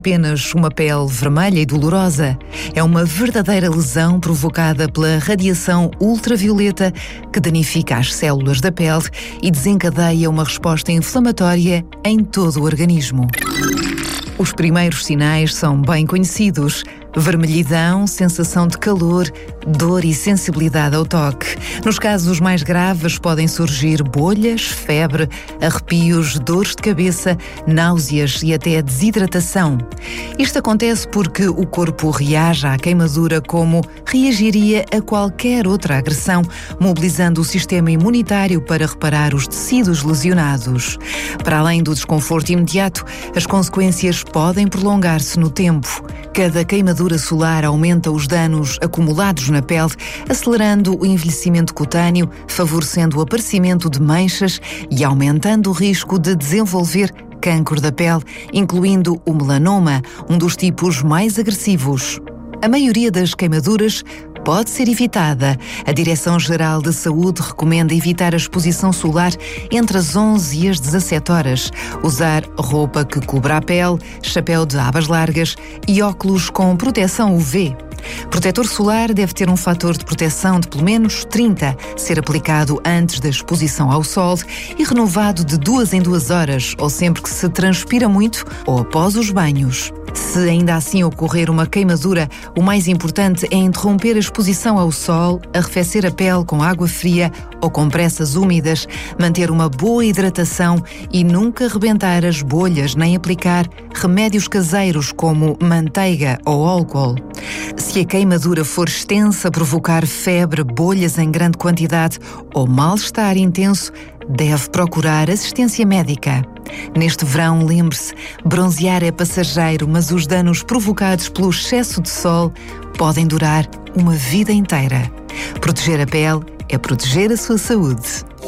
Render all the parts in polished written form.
Apenas uma pele vermelha e dolorosa. É uma verdadeira lesão provocada pela radiação ultravioleta que danifica as células da pele e desencadeia uma resposta inflamatória em todo o organismo. Os primeiros sinais são bem conhecidos: vermelhidão, sensação de calor, dor e sensibilidade ao toque. Nos casos mais graves podem surgir bolhas, febre, arrepios, dores de cabeça, náuseas e até desidratação. Isto acontece porque o corpo reage à queimadura como reagiria a qualquer outra agressão, mobilizando o sistema imunitário para reparar os tecidos lesionados. Para além do desconforto imediato, as consequências podem prolongar-se no tempo. Cada queimadura solar aumenta os danos acumulados na pele, acelerando o envelhecimento cutâneo, favorecendo o aparecimento de manchas e aumentando o risco de desenvolver cancro da pele, incluindo o melanoma, um dos tipos mais agressivos. A maioria das queimaduras pode ser evitada. A Direção-Geral de Saúde recomenda evitar a exposição solar entre as 11 e as 17 horas, usar roupa que cubra a pele, chapéu de abas largas e óculos com proteção UV. Protetor solar deve ter um fator de proteção de pelo menos 30, ser aplicado antes da exposição ao sol e renovado de 2 em 2 horas, ou sempre que se transpira muito ou após os banhos. Se ainda assim ocorrer uma queimadura, o mais importante é interromper a exposição ao sol, arrefecer a pele com água fria ou compressas úmidas, manter uma boa hidratação e nunca rebentar as bolhas nem aplicar remédios caseiros como manteiga ou álcool. Se a queimadura for extensa, provocar febre, bolhas em grande quantidade ou mal-estar intenso, deve procurar assistência médica. Neste verão, lembre-se, bronzear é passageiro, mas os danos provocados pelo excesso de sol podem durar uma vida inteira. Proteger a pele é proteger a sua saúde.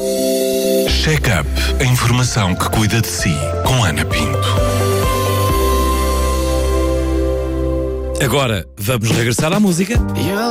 Check-up, a informação que cuida de si, com Ana Pinto. Agora, vamos regressar à música.